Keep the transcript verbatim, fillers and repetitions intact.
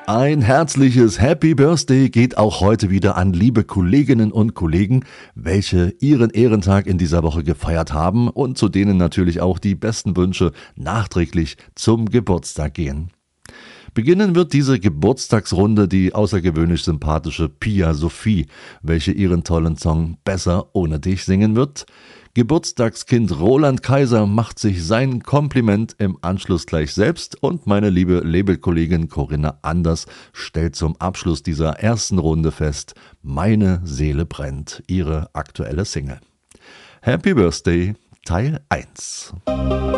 Ein herzliches Happy Birthday geht auch heute wieder an liebe Kolleginnen und Kollegen, welche ihren Ehrentag in dieser Woche gefeiert haben und zu denen natürlich auch die besten Wünsche nachträglich zum Geburtstag gehen. Beginnen wird diese Geburtstagsrunde die außergewöhnlich sympathische Pia Sophie, welche ihren tollen Song Besser ohne dich singen wird. Geburtstagskind Roland Kaiser macht sich sein Kompliment im Anschluss gleich selbst und meine liebe Labelkollegin Corinna Anders stellt zum Abschluss dieser ersten Runde fest, Meine Seele brennt, ihre aktuelle Single. Happy Birthday, Teil eins.